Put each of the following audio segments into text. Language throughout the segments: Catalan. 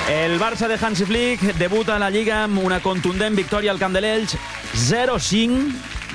El Barça de Hansi Flick debuta a la Lliga amb una contundent victòria al Camp de l'Elx, 0-5,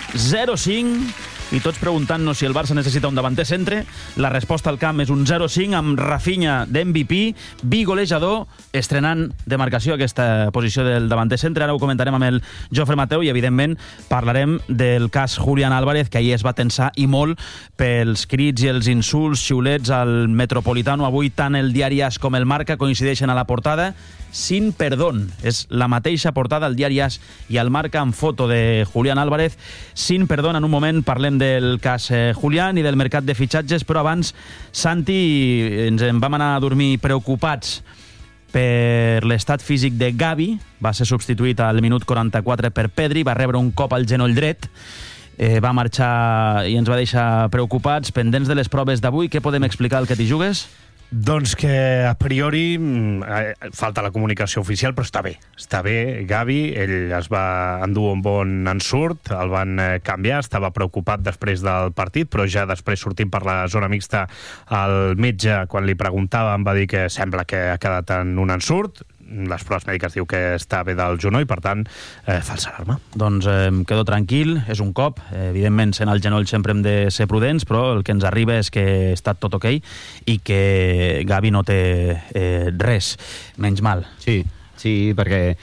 i tots preguntant-nos si el Barça necessita un davanter centre. La resposta al camp és un 0-5 amb Rafinha d'MVP, bigolejador, estrenant de marcació aquesta posició del davanter centre. Ara ho comentarem amb el Jofre Mateu i, evidentment, parlarem del cas Julián Álvarez, que ahir es va tensar i molt pels crits i els insults, xiulets al Metropolitano. Avui tant el diari AS com el Marca coincideixen a la portada. Sin perdón. És la mateixa portada al diari AS i al Marca amb foto de Julián Álvarez. Sin perdón. En un moment parlem del cas Julián i del mercat de fitxatges, però abans, Santi, ens en vam anar a dormir preocupats per l'estat físic de Gavi. Va ser substituït al minut 44 per Pedri, va rebre un cop al genoll dret, va marxar i ens va deixar preocupats, pendents de les proves d'avui. Què podem explicar al que t'hi jugues? Doncs que a priori falta la comunicació oficial, però està bé. Està bé, Gavi, ell es va endur un bon ensurt, el van canviar, estava preocupat després del partit, però ja després sortint per la zona mixta el metge, quan li preguntava, em va dir que sembla que ha quedat en un ensurt. Les proves mèdiques diu que està bé del genoll, per tant, falsa alarma. Doncs em quedo tranquil, és un cop. Evidentment, sent el genoll sempre hem de ser prudents, però el que ens arriba és que està tot ok i que Gavi no té res, menys mal. Sí, perquè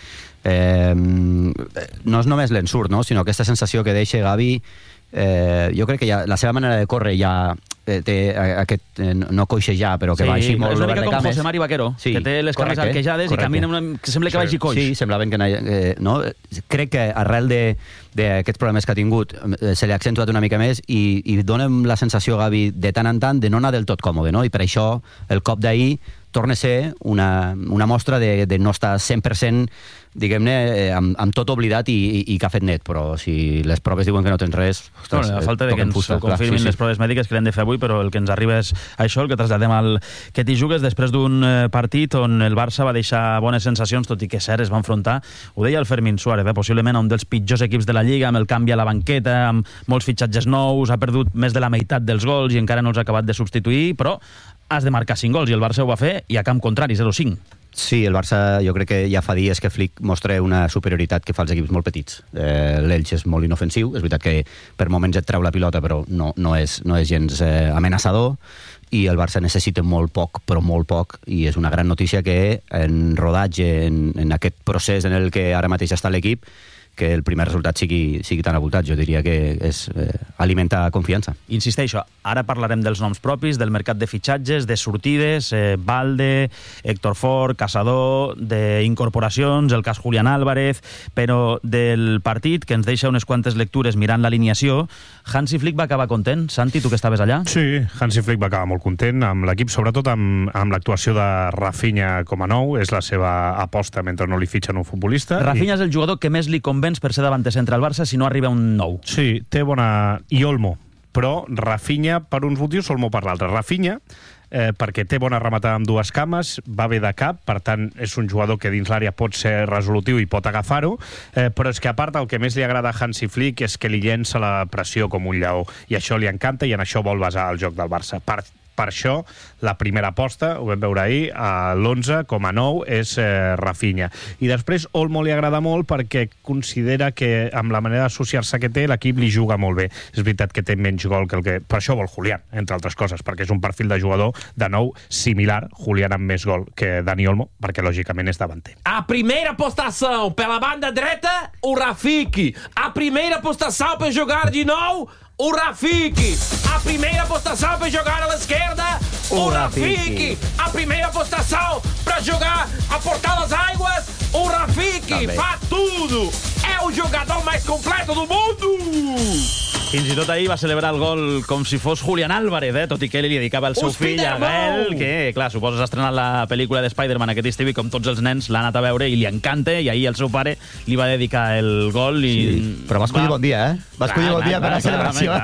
no és només l'ensurt, no? Sinó aquesta sensació que deixa Gavi, jo crec que la seva manera de córrer ja té aquest, no coixejar, però que va així molt obert de cames. És una mica com José Mari Vaquero, que té les cames arquejades i camina que sembla que vagi coix. Sí, semblaven que no? Crec que arrel d'aquests problemes que ha tingut se li ha accentuat una mica més i dona la sensació, Gavi, de tant en tant de no anar del tot còmode, no? I per això el cop d'ahir torna a ser una mostra de no estar 100%, diguem-ne, amb tot oblidat i que ha fet net, però si les proves diuen que no tens res... Ostres, a falta de que ens confirmin les proves mèdiques que l'hem de fer avui, però el que ens arriba és això, el que traslladem al que t'hi jugues després d'un partit on el Barça va deixar bones sensacions, tot i que cert es va enfrontar, ho deia el Fermín Suárez, possiblement un dels pitjors equips de la Lliga, amb el canvi a la banqueta, amb molts fitxatges nous, ha perdut més de la meitat dels gols i encara no els ha acabat de substituir, però has de marcar 5 gols i el Barça ho va fer i a camp contrari, 0-5. Sí, el Barça jo crec que ja fa dies que Flick mostra una superioritat que fa als equips molt petits. L'Elx és molt inofensiu, és veritat que per moments et treu la pilota, però no és gens amenaçador, i el Barça necessita molt poc, però molt poc, i és una gran notícia que en rodatge, en aquest procés en el que ara mateix està l'equip, que el primer resultat sigui tan abultat. Jo diria que és alimenta confiança. Insisteixo, ara parlarem dels noms propis, del mercat de fitxatges, de sortides, Balde, Héctor Fort, Caçador, d'incorporacions, el cas Julián Álvarez, però del partit, que ens deixa unes quantes lectures mirant l'alineació, Hansi Flick va acabar content. Santi, tu que estaves allà? Sí, Hansi Flick va acabar molt content amb l'equip, sobretot amb l'actuació de Rafinha com a nou. És la seva aposta mentre no li fitxen un futbolista. Rafinha és el jugador que més li convenç per ser davanter centre al Barça si no arriba un nou. Sí, té bona... I Olmo. Però Rafinha per uns motius, Olmo per l'altre. Rafinha, perquè té bona rematada amb dues cames, va bé de cap, per tant és un jugador que dins l'àrea pot ser resolutiu i pot agafar-ho, però és que a part el que més li agrada a Hansi Flick és que li llença la pressió com un lleó, i això li encanta i en això vol basar el joc del Barça. Per això, la primera aposta, ho vam veure ahir, a l'11 com a nou és Rafinha. I després Olmo li agrada molt perquè considera que amb la manera d'associar-se que té, l'equip li juga molt bé. És veritat que té menys gol que el que... Per això vol Julián, entre altres coses, perquè és un perfil de jugador, de nou, similar, Julián amb més gol que Dani Olmo, perquè lògicament és davanter. A primeira postação pela banda dreta, o Rafiki. A primeira postação para jogar de nou, o Rafiki. A primeira postação para jogar a l'esquerda, o Rafiki. A primeira postação para jogar a portar as águas, o Rafiki. Fa tudo. É o jogador mais completo do mundo. Fins i tot ahir va celebrar el gol com si fos Julián Álvarez, tot i que ell li dedicava al seu fill a Gael, que, clar, suposa s'ha estrenat la pel·lícula de Spider-Man aquest estiu i com tots els nens l'ha anat a veure i li encanta, i ahir el seu pare li va dedicar el gol i... Sí, però va escollir bon dia, Va escollir bon dia per la celebració.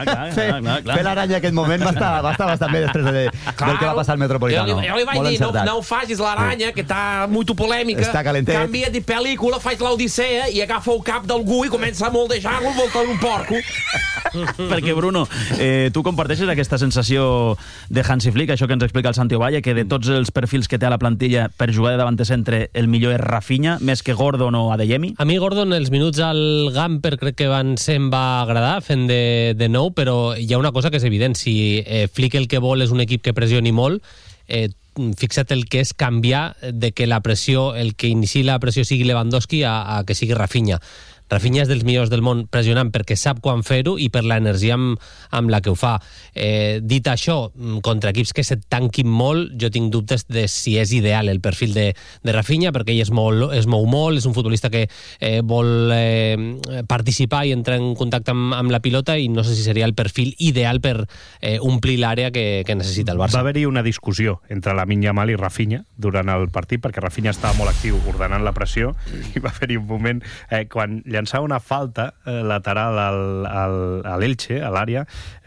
Fer l'aranya aquest moment va estar bastant bé després del que va passar al Metropolitano. Eu li vaig dir, não facis l'aranya, que està muito polèmica. Està calentet. Canvia de pel·lícula, faz l'Odissea i agafa el cap d'algú i comença a moldejar-lo voltant un porco. Perquè, Bruno, tu comparteixes aquesta sensació de Hansi Flick, això que ens explica el Santi Ovalle, que de tots els perfils que té a la plantilla per jugar de davanter centre, el millor és Rafinha, més que Gordon o Adeyemi? A mi Gordon, els minuts al Gamper crec que em va agradar fent de nou, però hi ha una cosa que és evident. Si Flick el que vol és un equip que pressioni molt, fixa't el que és canviar de que la pressió, el que inici la pressió sigui Lewandowski a que sigui Rafinha. Rafinha és dels millors del món pressionant perquè sap quan fer-ho i per l'energia amb la que ho fa. Dit això, contra equips que se't tanquin molt, jo tinc dubtes de si és ideal el perfil de Rafinha, perquè ell es mou molt, és un futbolista que vol participar i entrar en contacte amb la pilota, i no sé si seria el perfil ideal per omplir l'àrea que necessita el Barça. Va haver-hi una discussió entre Lamine Yamal i Rafinha durant el partit, perquè Rafinha estava molt actiu ordenant la pressió, i va haver-hi un moment quan llançava una falta lateral a l'Elche, a l'àrea,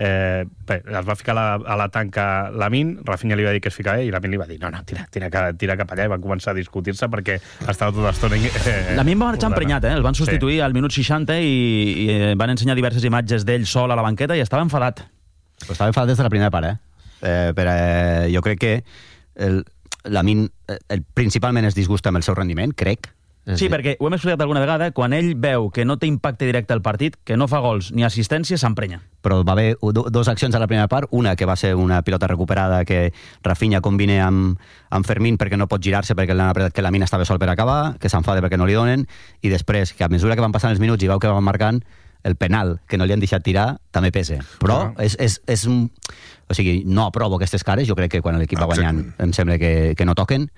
es va ficar a la tanca Lamine, Rafinha li va dir que es ficava i Lamine li va dir, no, tira cap allà, i van començar a discutir-se perquè estava tota l'estona... Lamine va marxar emprenyat, el van substituir al minut 60 i van ensenyar diverses imatges d'ell sol a la banqueta i estava enfadat. Però estava enfadat des de la primera part, jo crec que Lamine principalment es disgusta amb el seu rendiment, crec. Sí, perquè ho hem explicat alguna vegada, quan ell veu que no té impacte directe al partit, que no fa gols ni assistència, s'emprenya. Però va haver dues accions a la primera part, una que va ser una pilota recuperada que Rafinha combina amb Fermín perquè no pot girar-se perquè l'han apretat, que Lamine estava sol per acabar, que s'enfada perquè no li donen, i després, que a mesura que van passant els minuts i veu que van marcant, el penal que no li han deixat tirar també pesa. Però és un... O sigui, no aprovo aquestes cares, jo crec que quan l'equip va guanyant em sembla que no toquen.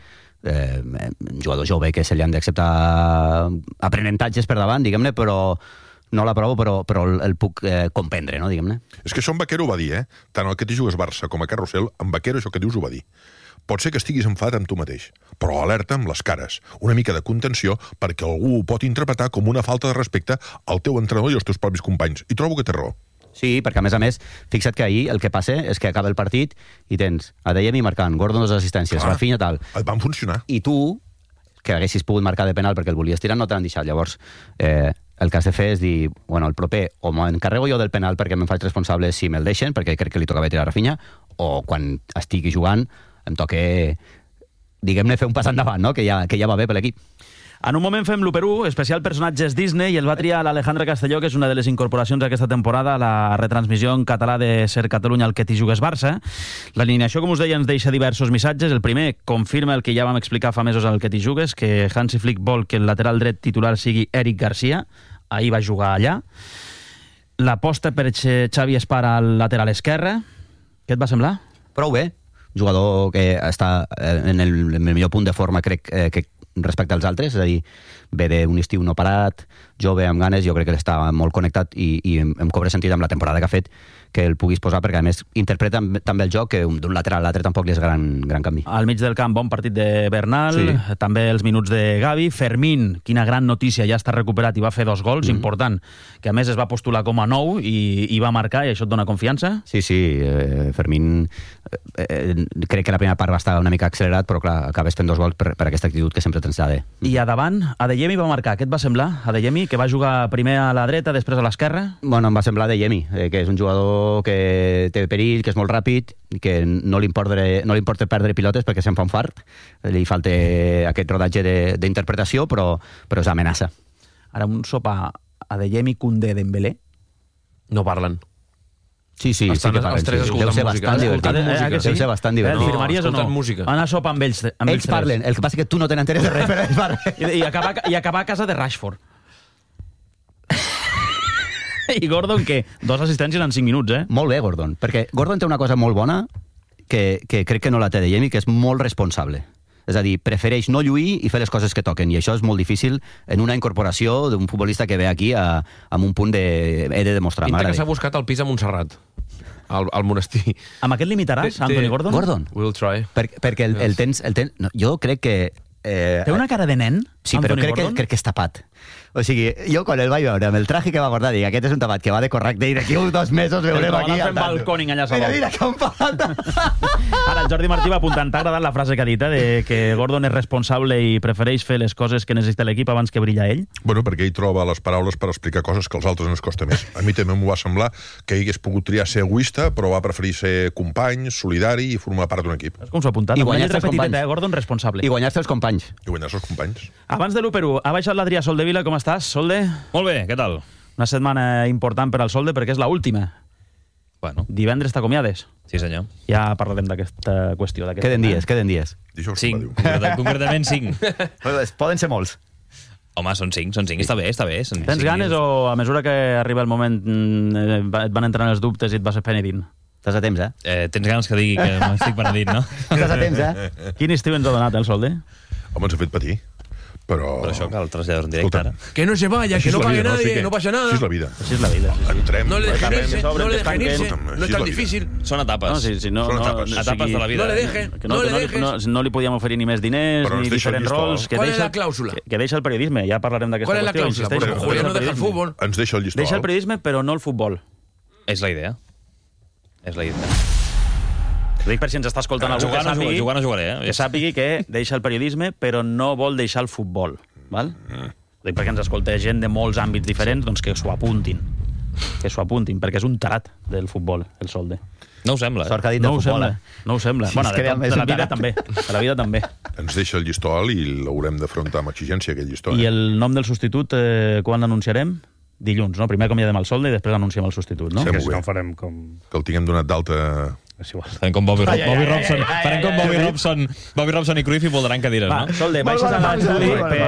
Un jugador jove que se li han d'acceptar aprenentatges per davant, diguem-ne, però no l'aprovo, però el puc comprendre, no, diguem-ne. És que això en Vaquero ho va dir, tant el que t'hi jugues Barça com a Carrusel, en Vaquero això que dius ho va dir. Pot ser que estiguis enfadat amb tu mateix, però alerta amb les cares, una mica de contenció, perquè algú ho pot interpretar com una falta de respecte al teu entrenador i als teus propis companys, i trobo que té raó. Sí, perquè a més, fixa't que ahir el que passa és que acaba el partit i tens Adeyemi marcant, Gordon 2 assistències, Rafinha tal. Et van funcionar. I tu, que haguessis pogut marcar de penal perquè el volies tirar, no t'han deixat. Llavors, el que has de fer és dir, bueno, el proper, o m'encarrego jo del penal perquè me'n faig responsable si me'l deixen, perquè crec que li tocava tirar a Rafinha, o quan estigui jugant em toca, diguem-ne, fer un pas endavant, no? que ja va bé per l'equip. En un moment fem l'1x1, especial personatges Disney, i el va triar l'Alejandra Castelló, que és una de les incorporacions d'aquesta temporada a la retransmissió en català de Ser Catalunya, el que t'hi jugues Barça. L'alineació, com us deia, ens deixa diversos missatges. El primer confirma el que ja vam explicar fa mesos al que t'hi jugues, que Hansi Flick vol que el lateral dret titular sigui Eric Garcia. Ahir va jugar allà. L'aposta per Xavi Espara al lateral esquerre. Què et va semblar? Prou bé. Jugador que està en el millor punt de forma, crec, que respecte als altres, és a dir, ve d'un estiu no parat, jove, amb ganes, jo crec que està molt connectat i em cobra sentit amb la temporada que ha fet que el puguis posar, perquè a més interpreta també el joc, que d'un lateral a l'altre tampoc li és gran canvi. Al mig del camp, bon partit de Bernal, sí. També els minuts de Gavi. Fermín, quina gran notícia, ja està recuperat i va fer 2 gols, important, que a més es va postular com a nou i va marcar, i això et dona confiança? Sí, Fermín crec que la primera part va estar una mica accelerat, però clar, acabes fent 2 gols per aquesta actitud que sempre tens de... I a davant, Adeyemi va marcar. Què et va semblar, Adeyemi, que va jugar primer a la dreta, després a l'esquerra? Bueno, em va semblar Adeyemi, que és un jugador que té perill, que és molt ràpid, que no li importa perdre pilotes perquè se'n fa un fart, li falta aquest rodatge d'interpretació, però és amenaça. Ara un sopar Adeyemi, Koundé, Dembélé? No parlen. Sí que parlen. Els tres escolten música. Deu ser bastant divertit. Firmaries o no? Música. Anar a sopar amb ells ells parlen, el que passa és que tu no te n'enteres de res, però ells parlen. I acabar a casa de Rashford. I Gordon, què? 2 assistències en 5 minuts, Molt bé, Gordon, perquè Gordon té una cosa molt bona que crec que no la té Adeyemi, que és molt responsable. És a dir, prefereix no lluir i fer les coses que toquen, i això és molt difícil en una incorporació d'un futbolista que ve aquí amb un punt de... he de demostrar. Pinta que s'ha buscat el pis a Montserrat, al monestir. Amb aquest limitaràs, Anthony Gordon? Gordon? We'll try. Perquè el tens... No, jo crec que... Té una cara de nen? Sí, però Anthony crec Gordon? que és tapat. O sigui, jo quan el vaig veure amb el traje que va portar, dic, aquest és un tapat que va de correcte i d'aquí 2 mesos veurem aquí... El balcòning allà a Mira com falta. Ara, el Jordi Martí va apuntant. T'ha agradat la frase que ha dit, de que Gordon és responsable i prefereix fer les coses que necessita l'equip abans que brilla ell? Bueno, perquè ell troba les paraules per explicar coses que als altres ens costa més. A mi també m'ho va semblar que ell hagués pogut triar ser egoista, però va preferir ser company, solidari i formar part d'un equip. Com s'ha apuntat? I Una guanyar-se lletra els petiteta, companys. Gordon responsable. I guanyar-se els companys. I guanyar-se els companys. Abans de l'1-1, ha baixat l'Adrià Soldevila, com estàs, Solde? Molt bé, què tal? Una setmana important per al Solde perquè és l'última. Bueno, Divendres t'acomiades. sí senyor. Ja parlarem d'aquesta qüestió. Queden dies. Dijous se'n va 5, diu. concretament 5. Poden ser molts. Home, són 5, està bé. Són Tens 5 ganes dies. o a mesura que arriba el moment et van entrant els dubtes i et vas penedint? Estàs a temps, Tens ganes que digui que m'estic penedint, no? Estàs a temps, Quin estiu ens ha donat, el Solde? Home, ens ha fet patir. Però... Per això cal traslladar en directe ara. Que no se vaya, Així que és no la pague vida, nadie, sí que- no pasa nada. Així és la vida. Així és la vida. Sí, sí. Entrem... No le dejen También, irse, sobren, no le que dejen estanquen. irse, Escolta'm, no així es és tan la vida. difícil. Són etapes. No, sí, no, Són no, etapes. o Etapes sigui, de la vida. No le deje, que no le que dejes. no li podíem oferir ni més diners, Però ni ens deixa el diferents llistó. rols. ¿Cuál es la cláusula? Que deixa el periodisme, ja parlarem d'aquesta ¿Cuál es la qüestió. cláusula? insisteixo. Porque Julián no deja el periodisme. fútbol. Ens deixa el llistó Deixa el alt. periodisme, però no el futbol. És la idea. És la idea. Ho dic per si ens està escoltant algú que sàpigui, Jugant no jugaré, que sàpigui que deixa el periodisme, però no vol deixar el futbol. Val? Ho dic perquè ens escolta gent de molts àmbits diferents, doncs que s'ho apuntin. Que s'ho apuntin, perquè és un tarat del futbol, el Solde. No ho sembla, Sort que ha dit No de ho futbol, sembla. No ho sembla. Sí, Bueno, és que de és la un vida tarat. també. De la vida també. Ens deixa el llistó alt i l'haurem d'afrontar amb exigència, aquest llistó. I el nom del substitut, quan l'anunciarem? Dilluns, no? Primer acomiadem el Solde i després anunciem el substitut, no? Sí. Que molt si bé. no ho farem com... Que el tinguem donat d'alta... És igual. Farem com Bobby Robson. Farem com Bobby Robson i Cruyff i voldran cadires, Va, no? Solde, baixes a l'estudi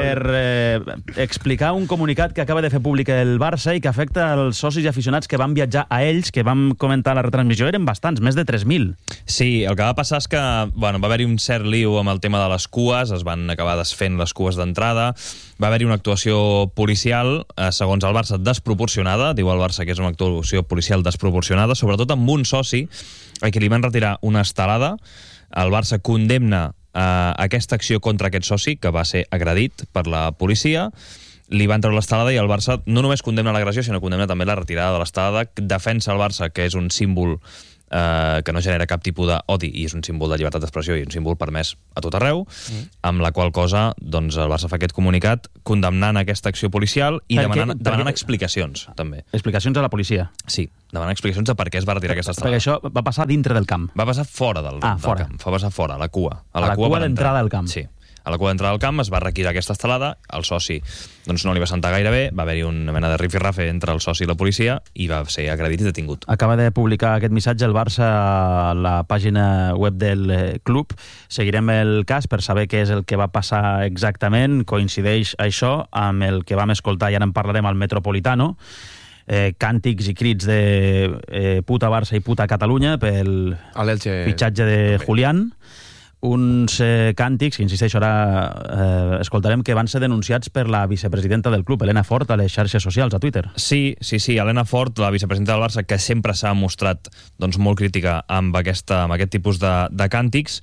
per explicar un comunicat que acaba de fer públic el Barça i que afecta els socis i aficionats que van viatjar a ells, que vam comentar a la retransmissió, eren bastants, més de 3.000. Sí, el que va passar és que bueno, va haver-hi un cert lío amb el tema de les cues, es van acabar desfent les cues d'entrada, va haver-hi una actuació policial, segons el Barça, desproporcionada, diu el Barça que és una actuació policial desproporcionada, sobretot amb un soci a qui li van retirar una estelada. El Barça condemna aquesta acció contra aquest soci, que va ser agredit per la policia, li van treure l'estelada i el Barça no només condemna l'agressió, sinó que condemna també la retirada de l'estelada, defensa el Barça, que és un símbol que no genera cap tipus d'odi i és un símbol de llibertat d'expressió i un símbol permès a tot arreu, amb la qual cosa doncs, el Barça fa aquest comunicat condemnant aquesta acció policial i demanant explicacions, també. Explicacions a la policia. Sí, demanant explicacions de per què es va retirar aquesta estelada. Perquè això va passar dintre del camp. Va passar fora del fora. camp, va passar fora, a la cua. A la cua per d'entrada entrar. al camp. Sí. A la cua d'entrada al camp es va requirar aquesta estelada, el soci doncs, no li va sentar gaire bé, va haver-hi una mena de rifirrafe entre el soci i la policia i va ser agredit i detingut. Acaba de publicar aquest missatge el Barça a la pàgina web del club. Seguirem el cas per saber què és el que va passar exactament. Coincideix això amb el que vam escoltar, i ara en parlarem, al Metropolitano. Càntics i crits de puta Barça i puta Catalunya pel fitxatge de Julián. Uns càntics, que insisteixo, ara escoltarem, que van ser denunciats per la vicepresidenta del club, Elena Fort, a les xarxes socials, a Twitter. Sí, Elena Fort, la vicepresidenta del Barça, que sempre s'ha mostrat doncs, molt crítica amb aquest tipus de càntics,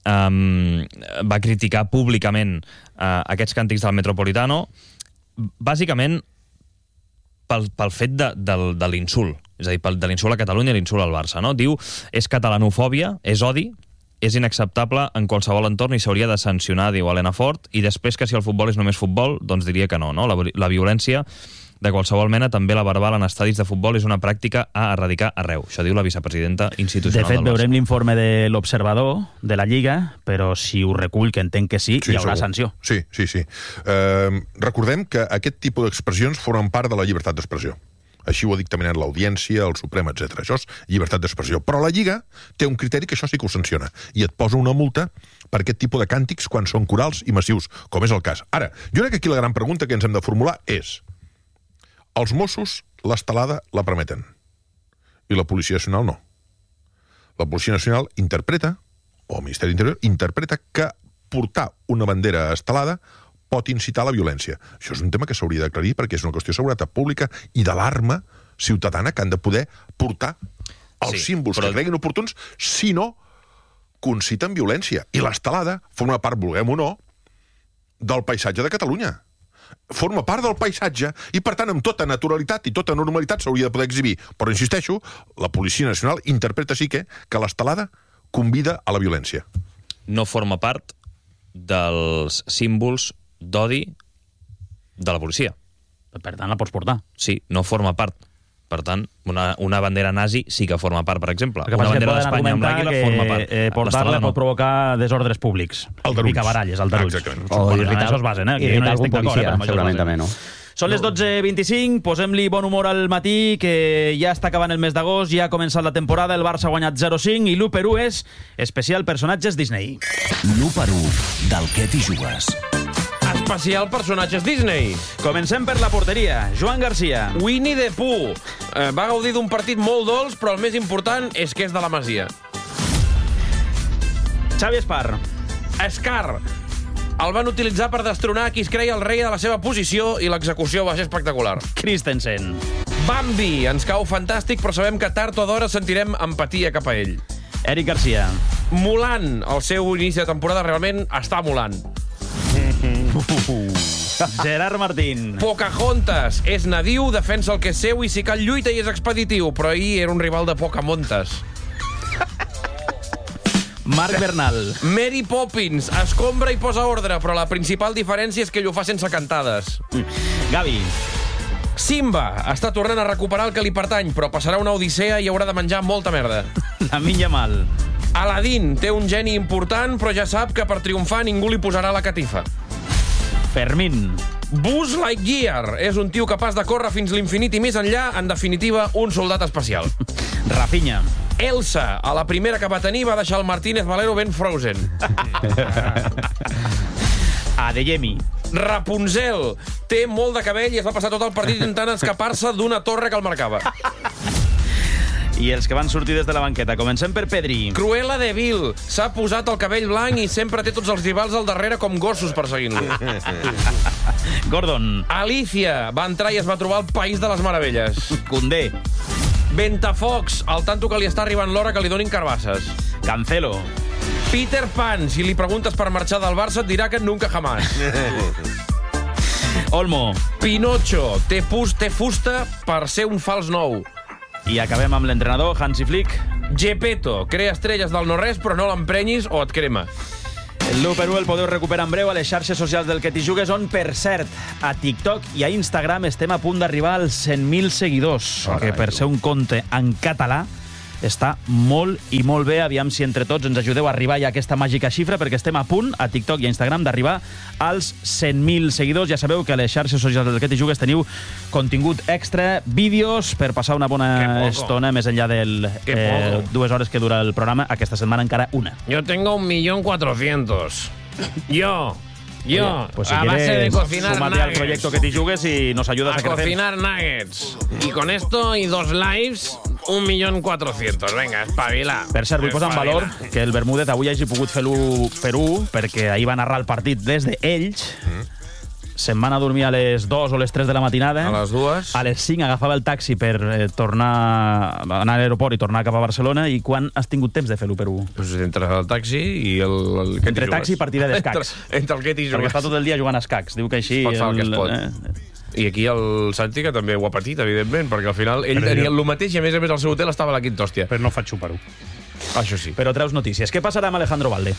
va criticar públicament aquests càntics del Metropolitano, bàsicament pel fet de l'insult, és a dir, de l'insult a Catalunya i l'insult al Barça. No? Diu, és catalanofòbia, és odi, és inacceptable en qualsevol entorn i s'hauria de sancionar, diu Elena Fort, i després que si el futbol és només futbol, doncs diria que no. La violència de qualsevol mena, també la verbal en estadis de futbol, és una pràctica a erradicar arreu. Això diu la vicepresidenta institucional del Barça. De fet, veurem Barça. l'informe de l'observador de la Lliga, però si ho recull, que entenc que sí, hi haurà sanció. Sí. Recordem que aquest tipus d'expressions formen part de la llibertat d'expressió. Així ho ha dictaminat l'Audiència, el Suprem, etc. Això és llibertat d'expressió. Però la Lliga té un criteri que això sí que ho sanciona i et posa una multa per aquest tipus de càntics quan són corals i massius, com és el cas. Ara, jo crec que aquí la gran pregunta que ens hem de formular és: els Mossos l'estelada la permeten i la Policia Nacional no. La Policia Nacional interpreta, o el Ministeri d'Interior interpreta, que portar una bandera estelada pot incitar la violència. Això és un tema que s'hauria d'aclarir perquè és una qüestió de seguretat pública i d'alarma ciutadana que han de poder portar els símbols que creguin oportuns, si no conciten violència. I l'estelada forma part, vulguem o no, del paisatge de Catalunya. Forma part del paisatge i, per tant, amb tota naturalitat i tota normalitat s'hauria de poder exhibir. Però, insisteixo, la Policia Nacional interpreta sí que l'estelada convida a la violència. No forma part dels símbols d'odi de la policia. Per tant, la pots portar. Sí, no forma part. Per tant, una bandera nazi sí que forma part, per exemple. Una bandera d'Espanya amb l'àguila forma part. Portar-la pot provocar desordres públics. Aldarulls. Picabaralles, aldarulls. Exactament. O irritar, això es basen, Aquí irritar no algun estic d'acord, policia, però amb això es segurament basen. també, no? Són les 12:25, posem-li bon humor al matí, que ja està acabant el mes d'agost, ja ha començat la temporada, el Barça ha guanyat 0-5 i l'1-1 és especial personatges Disney. L'1-1 del que t'hi jugues. Especial personatges Disney. Comencem per la porteria. Joan Garcia. Winnie the Pooh. Va gaudir d'un partit molt dolç, però el més important és que és de la Masia. Xavi Espar. Scar. El van utilitzar per destronar qui es creia el rei de la seva posició i l'execució va ser espectacular. Christensen. Bambi. Ens cau fantàstic, però sabem que tard o d'hora sentirem empatia cap a ell. Eric Garcia. Mulan. El seu inici de temporada realment està molant. Gerard Martín. Pocahontas. És nadiu, defensa el que és seu i si cal lluita i és expeditiu, però ahir era un rival de Pocahontas. Marc Bernal. Mary Poppins. Escombra i posa ordre, però la principal diferència és que ell ho fa sense cantades. Gavi. Simba. Està tornant a recuperar el que li pertany, però passarà una odissea i haurà de menjar molta merda. Lamine Yamal. Aladdin. Té un geni important, però ja sap que per triomfar ningú li posarà la catifa. Fermín. Buzz Lightyear. És un tio capaç de córrer fins l'infinit i més enllà, en definitiva, un soldat especial. Rafinha. Elsa. A la primera que va tenir va deixar el Martínez Valero ben frozen. Adeyemi. Rapunzel. Té molt de cabell i es va passar tot el partit intentant escapar-se d'una torre que el marcava. I els que van sortir des de la banqueta. Comencem per Pedri. Cruella de Vil. S'ha posat el cabell blanc i sempre té tots els rivals al darrere com gossos perseguint-lo. Gordon. Alicia. Va entrar i es va trobar el País de les Meravelles. Condé. Ventafocs. Al tanto que li està arribant l'hora que li donin carbasses. Cancelo. Peter Pan. Si li preguntes per marxar del Barça et dirà que nunca jamás. Olmo. Pinocho. Té fusta per ser un fals nou. I acabem amb l'entrenador, Hansi Flick. Gepetto. Crea estrelles del no-res, però no l'emprenyis o et crema. El l'1-1 el podeu recuperar en breu a les xarxes socials del que t'hi jugues, on, per cert, a TikTok i a Instagram estem a punt d'arribar als 100.000 seguidors, que per ser un compte en català està molt i molt bé. Aviam si entre tots ens ajudeu a arribar ja a aquesta màgica xifra, perquè estem a punt, a TikTok i a Instagram, d'arribar als 100.000 seguidors. Ja sabeu que a les xarxes socials del que t'hi jugues teniu contingut extra, vídeos, per passar una bona estona més enllà del 2 hores que dura el programa. Aquesta setmana encara una. Yo tengo 1.400.000. Yo, Pues si a base de quieres, cocinar súmate al nuggets. proyecto que te jugues y nos ayudas a crecer. Cocinar nuggets. Y con esto y 2 lives, 1.400.000. Venga, espavila. Per cert, vull posar en valor que el Bermúdez avui hagi pogut fer l'1-1 perquè ahir va narrar el partit des d'Elx. Se'n van a dormir a les 2 o les 3 de la matinada. A les 2. A les 5 agafava el taxi per anar a l'aeroport i tornar cap a Barcelona. I quan has tingut temps de fer l'1-1? Pues entre el taxi i el que Entre taxi i partida d'escacs. Entre el que t'hi Perquè jugues. està tot el dia jugant a escacs. Diu que així... Es pot fer el que es pot. I aquí el Santi, que també ho ha patit, evidentment, perquè al final ell Però tenia jo- el mateix i a més el seu hotel estava a la quinta hòstia. Però no faig xupar-ho. Això sí. Però treus notícies. Què passarà amb Alejandro Valde?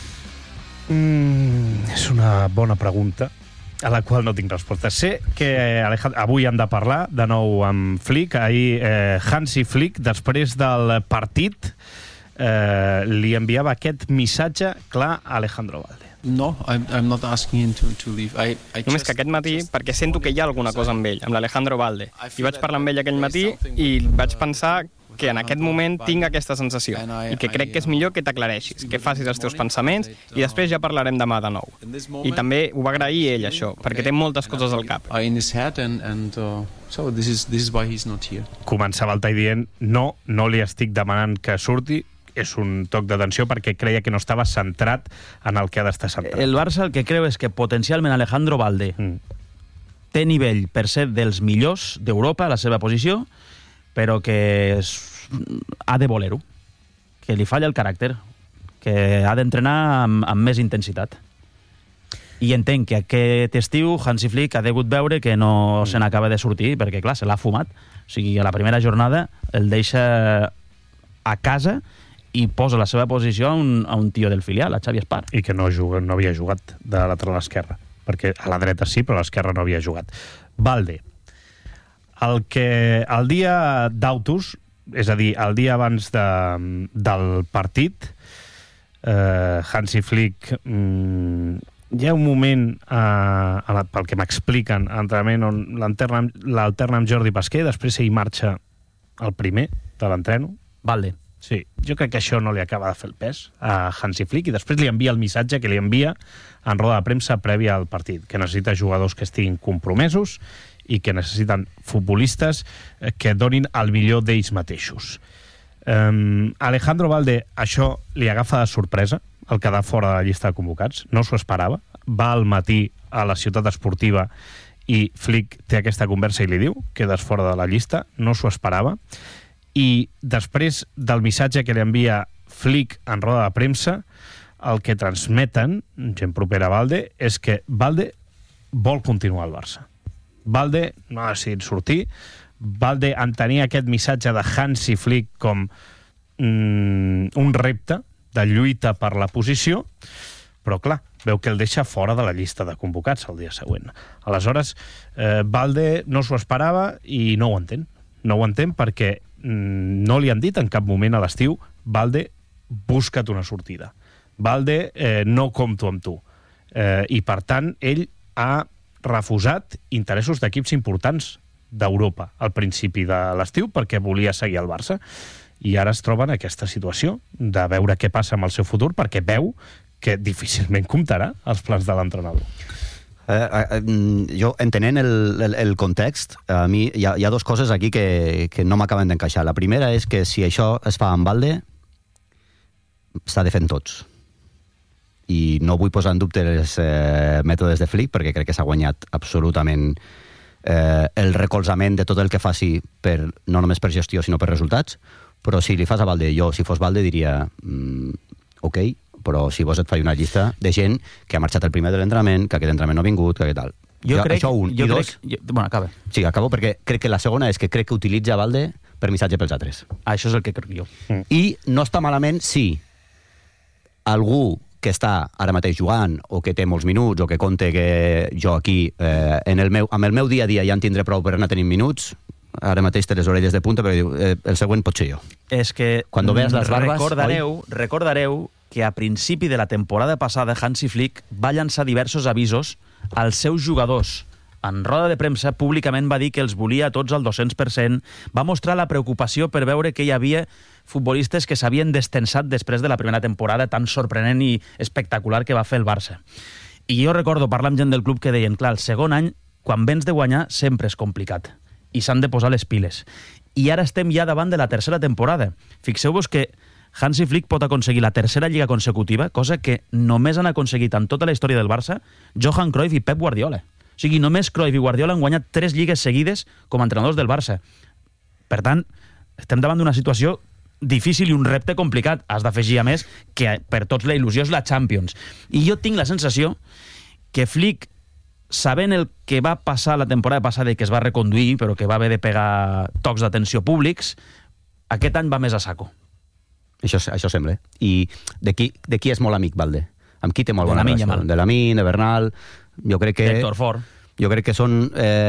És una bona pregunta a la qual no tinc resposta. Sé que avui hem de parlar de nou amb Flick. Ahir Hansi Flick, després del partit, li enviava aquest missatge clar a Alejandro Valde. No, I'm not asking him to leave. Només que aquest matí, perquè sento que hi ha alguna cosa amb ell, amb l'Alejandro Valde. I vaig parlar amb ell aquell matí i vaig pensar que en aquest moment tinc aquesta sensació i que crec que és millor que t'aclareixis, que facis els teus pensaments i després ja parlarem demà de nou. I també ho va agrair ell, això, perquè té moltes coses al cap. in his head so this is why he's not here. Començava el tall dient no li estic demanant que surti, és un toc d'atenció perquè creia que no estava centrat en el que ha d'estar centrat. El Barça el que creu és que potencialment Alejandro Valde té nivell per ser dels millors d'Europa a la seva posició, però que ha de voler-ho, que li falla el caràcter, que ha d'entrenar amb més intensitat. I entenc que aquest estiu Hansi Flick ha degut veure que no se n'acaba de sortir, perquè clar, se l'ha fumat. O sigui, a la primera jornada el deixa a casa i posa la seva posició a un tio del filial, a Xavi Espar. I que no havia jugat de lateral esquerra, perquè a la dreta sí, però a l'esquerra no havia jugat. Balde. El dia d'Autos, és a dir, el dia abans del partit, Hansi Flick, hi ha un moment, pel que m'expliquen, a l'entrenament on l'alterna amb Jordi Pasquer, després ell marxa el primer de l'entreno. Balde. Sí, jo crec que això no li acaba de fer el pes a Hansi Flick i després li envia el missatge que li envia en roda de premsa prèvia al partit, que necessita jugadors que estiguin compromesos i que necessiten futbolistes que donin el millor d'ells mateixos. Alejandro Balde, això li agafa de sorpresa, el quedar fora de la llista de convocats, no s'ho esperava, va al matí a la ciutat esportiva i Flick té aquesta conversa i li diu quedes fora de la llista, no s'ho esperava, i després del missatge que li envia Flick en roda de premsa, el que transmeten, gent propera a Balde, és que Balde vol continuar al Barça. Balde no ha decidit sortir, Balde entenia aquest missatge de Hansi Flick com un repte de lluita per la posició, però clar, veu que el deixa fora de la llista de convocats el dia següent. Aleshores, Balde no s'ho esperava i no ho entén. No ho entén perquè no li han dit en cap moment a l'estiu Balde, busca't una sortida. Balde, no compto amb tu. I per tant, ell ha refusat interessos d'equips importants d'Europa al principi de l'estiu perquè volia seguir al Barça i ara es troba en aquesta situació de veure què passa amb el seu futur perquè veu que difícilment comptarà els plans de l'entrenador. Jo, entenent el context, a mi hi ha dues coses aquí que no m'acaben d'encaixar. La primera és que si això es fa amb Balde, s'ha de fer tots. I no vull posar en dubte els mètodes de Flick, perquè crec que s'ha guanyat absolutament el recolzament de tot el que faci, no només per gestió, sinó per resultats. Però si li fas a Balde, jo, si fos Balde, diria ok, però si vols et faig una llista de gent que ha marxat el primer de l'entrenament, que aquest entrenament no ha vingut, que tal. Això un. I dos... Bueno, acaba. Sí, acabo perquè crec que la segona és que crec que utilitza Balde per missatge pels altres. Això és el que crec jo. I no està malament si algú que està ara mateix jugant o que té molts minuts o que compte que jo aquí amb el meu dia a dia ja en tindré prou per anar tenint minuts, ara mateix té les orelles de punta, però diu, el següent pot ser jo. És que Cuando veas las barbas, recordareu que a principi de la temporada passada Hansi Flick va llançar diversos avisos als seus jugadors. En roda de premsa, públicament va dir que els volia tots al 200%, va mostrar la preocupació per veure que hi havia futbolistes que s'havien destensat després de la primera temporada tan sorprenent i espectacular que va fer el Barça. I jo recordo parlar amb gent del club que deien, clar, el segon any, quan vens de guanyar, sempre és complicat i s'han de posar les piles. I ara estem ja davant de la tercera temporada. Fixeu-vos que Hansi Flick pot aconseguir la tercera lliga consecutiva, cosa que només han aconseguit en tota la història del Barça Johan Cruyff i Pep Guardiola. O sigui, només Cruyff i Guardiola han guanyat 3 lligues seguides com a entrenadors del Barça. Per tant, estem davant d'una situació difícil i un repte complicat. Has d'afegir, a més, que per tots la il·lusió és la Champions. I jo tinc la sensació que Flick, sabent el que va passar la temporada passada i que es va reconduir, però que va haver de pegar tocs d'atenció públics, aquest any va més a saco. Això sembla. I de qui és molt amic, Balde? Amb qui té molt bona relació? De Lamine, de Bernal... Jo crec que... Héctor Ford. Jo crec que són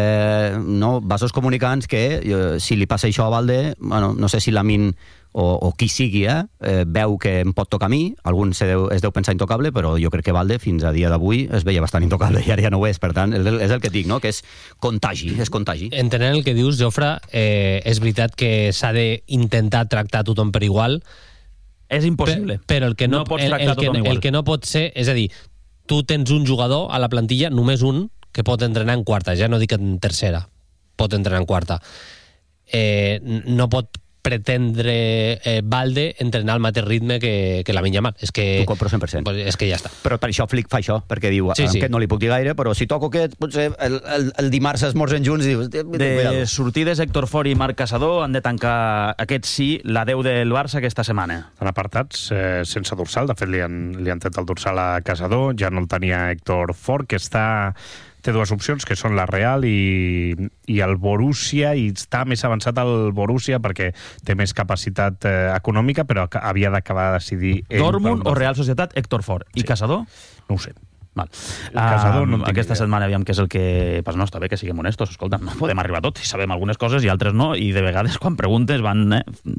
vasos comunicants que, si li passa això a Balde, no sé si Lamine o qui sigui, veu que em pot tocar a mi, algun es deu pensar intocable, però jo crec que Balde fins a dia d'avui es veia bastant intocable i ara ja no ho és, per tant, és el que dic, no? Que és contagi. Entenent el que dius, Jofre, és veritat que s'ha d'intentar tractar tothom per igual. És impossible. Però el que no pot ser, és a dir, tu tens un jugador a la plantilla, només un, que pot entrenar en quarta, ja no dic en tercera, pot entrenar en quarta. No pot pretendre Balde entrenar al mateix ritme que Lamine Yamal. És que... T'ho compro 100%. Pues és que ja està. Però per això Flick fa això, perquè diu, Sí, sí. aquest no li puc dir gaire, però si toco aquest, potser el dimarts esmorzen junts i dius... De sortides, Héctor Fort i Marc Caçador han de tancar aquest sí, la 10 del Barça aquesta setmana. Estan apartats sense dorsal. De fet, li han tret el dorsal a Caçador. Ja no el tenia Héctor Fort, que té dues opcions, que són la Real i el Borussia, i està més avançat el Borussia perquè té més capacitat econòmica, però havia d'acabar de decidir... Dortmund o Real Societat, Héctor Fort. I Caçador? No ho sé. Val. Caçador no en tinc aquesta idea. setmana aviam què és el que... Pues no, està bé que siguem honestos, escolta, no podem arribar a tot, i sabem algunes coses i altres no, i de vegades quan preguntes van...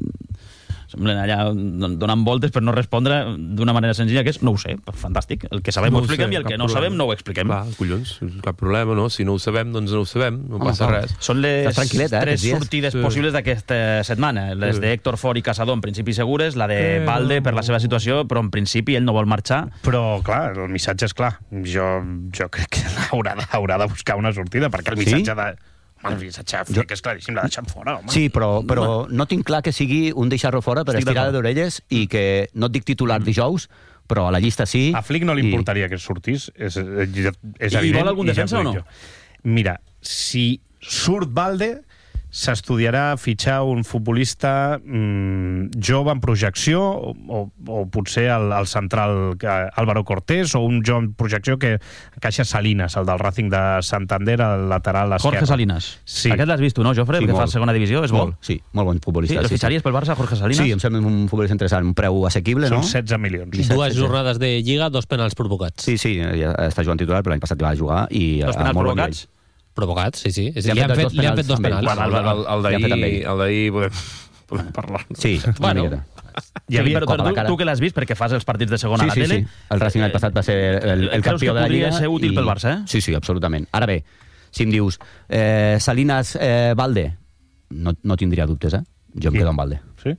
semblen allà donant voltes per no respondre d'una manera senzilla, que és no ho sé, fantàstic, el que sabem No ho ho expliquem sé, i el que cap no problema. sabem no ho expliquem. Va, collons, cap problema, no? Si no ho sabem, doncs no ho sabem, no passa res. Són les Estàs tranquil·leta, tres aquests dies. sortides Sí. possibles d'aquesta setmana. Les d'Héctor Fort i Caçador, en principi segures, la de Balde per la seva situació, però en principi ell no vol marxar. Però, clar, el missatge és clar. Jo crec que haurà de buscar una sortida, perquè el missatge de... El missatge que és claríssim, l'ha deixat fora, home. Sí, però no tinc clar que sigui un deixar-lo fora per Estic estirar d'acord. d'orelles i que no et dic titular dijous, però a la llista sí. A Flick no li importaria que sortís, és evident. vol algun defensa o no? Mira, si surt Balde, s'estudiarà fitxar un futbolista jove en projecció o potser el central Álvaro Cortés o un jove en projecció que encaixa Salinas, el del Racing de Santander, el lateral esquerre. Jorge Salinas. Sí. Aquest l'has vist tu, no, Jofre? Sí, El que fa molt. a segona divisió és bo. Sí, molt bon Sí, futbolista. el fitxaries pel Barça, Jorge Salinas? Sí, em sembla un futbolista interessant, un preu assequible, no? Són 16 milions. Dues jornades de Lliga, 2 penals provocats. Sí, ja està jugant titular, però l'any passat va jugar i... Dos penals molt bon provocats? Provocats, sí. Li han fet Li han fet dos amb ell. penals. Bueno, El d'ahir podem parlar. Sí, Bueno. una miqueta. Sí, però cop a la cara. tu que l'has vist, perquè fas els partits de segona a la Sí. tele... El Racing l'any passat va ser el creus campió que de la Lliga. podria ser útil pel Barça, eh? Sí, absolutament. Ara bé, si em dius Salinas, Balde, no tindria dubtes, eh? Jo em quedo amb Balde. Sí?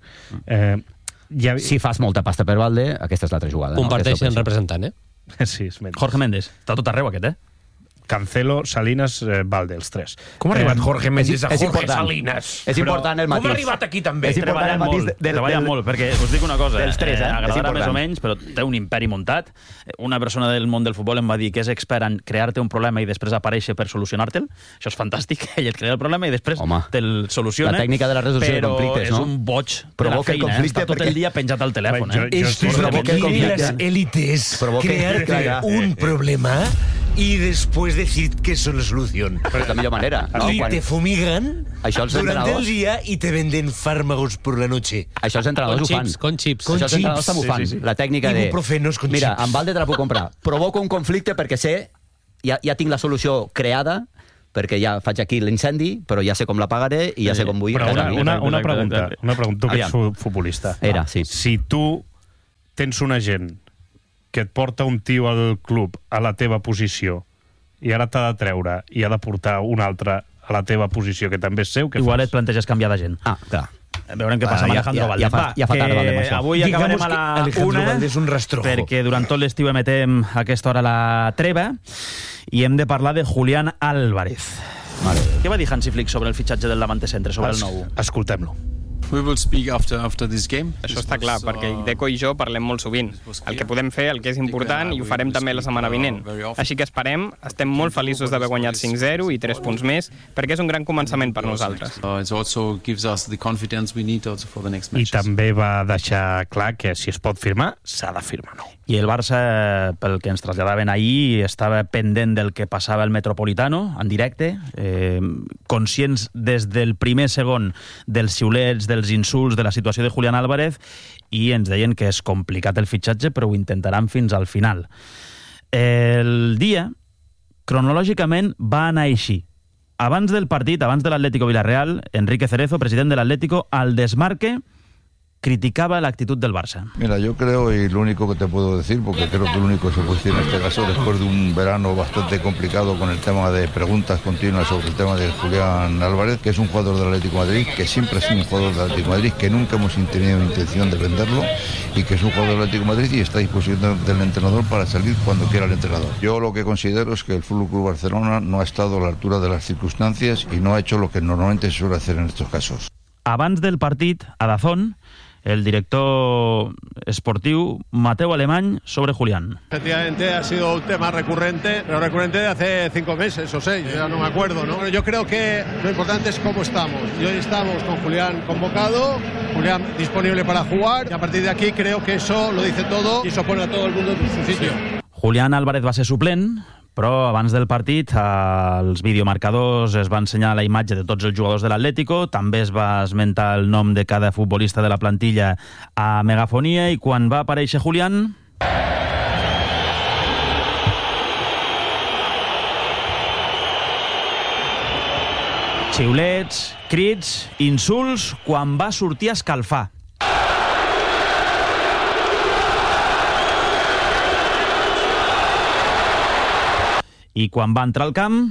Si fas molta pasta per Balde, aquesta és l'altra jugada. Comparteixen representant, eh? Sí, és menys. Jorge Méndez. Està tot arreu, aquest, eh? Cancelo, Salinas, Balde, els tres. Com ha arribat Jorge Méndez a és Jorge important. Salinas? És important el matís. Com ha arribat aquí també? És important el matís Treballen molt, perquè us dic una cosa, dels tres, eh? agradarà És important. més o menys, però té un imperi muntat. Una persona del món del futbol em va dir que és expert en crear-te un problema i després aparèixer per solucionar-te'l. Això és fantàstic, ell et crea el problema i després te'l soluciona. La tècnica de la resolució de conflictes, no? Però és un boig de la Provoca el feina, conflicte està tot perquè- el dia penjat al telèfon. Esto es lo que quieren las élites, crearte un problema y después decir que eso es la solución. Però és la millor manera, no? Y te fumigan Això els durante el entrenadors... día y te venden fármagos por la noche. Això els entrenadors ho fan. Con xips. Això els entrenadors també ho fan. La tècnica de... Ibuprofenos con Mira, xips. amb Balde te la puc comprar. Provoco un conflicte perquè sé... Ja tinc la solució creada, perquè ja faig aquí l'incendi, però ja sé com la pagaré i ja sé com vull... Però una pregunta, tu que ets Aviam. futbolista. Era, sí. Si tu tens un agent que et porta un tio al club a la teva posició i ara t'ha de treure i ha de portar un altre a la teva posició, que també és seu, què Igual fas? et planteges canviar d'agent. Ah, clar. Veurem què passa amb Alejandro Valde. Ja fa tard, Valde, amb això. Avui acabarem a la Alejandro 1, Valde és un rastrojo. perquè durant tot l'estiu emetem a aquesta hora la treva i hem de parlar de Julián Álvarez. Què va dir Hansi Flick sobre el fitxatge del davanter centre, sobre el nou? Escoltem-lo. We will speak after this game. Això està clar, perquè Deco i jo parlem molt sovint. El que podem fer, el que és important, i ho farem també la setmana vinent. Així que esperem, estem molt feliços d'haver guanyat 5-0 i 3 punts més, perquè és un gran començament per nosaltres. It also gives us the confidence we need also for the next I matches. també va deixar clar que si es pot firmar, s'ha de firmar nou. I el Barça, pel que ens traslladaven ahir, estava pendent del que passava al Metropolitano, en directe, conscients des del primer segon dels xiulets, dels insults, de la situació de Julián Álvarez, i ens deien que és complicat el fitxatge, però ho intentaran fins al final. El dia, cronològicament, va anar així. Abans del partit, abans de l'Atlético Villarreal, Enrique Cerezo, president de l'Atlético, al desmarque, criticaba la actitud del Barça. Mira, yo creo, y lo único que te puedo decir, porque creo que lo único que se puede decir en este caso, después de un verano bastante complicado con el tema de preguntas continuas sobre el tema de Julián Álvarez, que es un jugador del Atlético de Madrid, que siempre ha sido un jugador del Atlético de Madrid, que nunca hemos tenido intención de venderlo, y que es un jugador del Atlético de Madrid y está a disposición del entrenador para salir cuando quiera el entrenador. Yo lo que considero es que el FC Barcelona no ha estado a la altura de las circunstancias y no ha hecho lo que normalmente se suele hacer en estos casos. Abans del partit, a DAZN, el director esportiu Mateu Alemany sobre Julián. Efectivamente ha sido un tema recurrente, pero recurrente de hace 5 meses o 6, ya no me acuerdo, ¿no? Yo creo que lo importante es cómo estamos. Y hoy estamos con Julián convocado, Julián disponible para jugar, y a partir de aquí creo que eso lo dice todo y eso pone a todo el mundo en su sitio. Julián Álvarez va ser suplent, però abans del partit als videomarcadors es va ensenyar la imatge de tots els jugadors de l'Atlético, també es va esmentar el nom de cada futbolista de la plantilla a megafonia, i quan va aparèixer Julián... xiulets, crits, insults, quan va sortir a escalfar. I quan va entrar al camp...